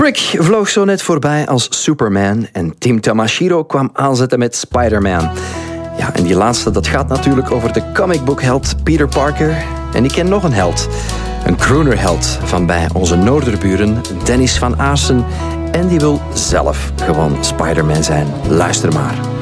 Kubrick vloog zo net voorbij als Superman en Tim Tamashiro kwam aanzetten met Spider-Man. Ja, en die laatste, dat gaat natuurlijk over de comicbookheld Peter Parker. En ik ken nog een held. Een croonerheld van bij onze noorderburen, Dennis van Aassen. En die wil zelf gewoon Spider-Man zijn. Luister maar.